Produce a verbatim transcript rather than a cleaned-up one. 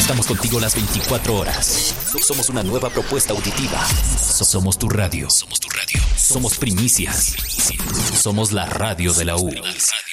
Estamos contigo las veinticuatro horas. Somos una nueva propuesta auditiva. Somos tu radio. Somos tu radio. Somos primicias. Somos la radio de la U.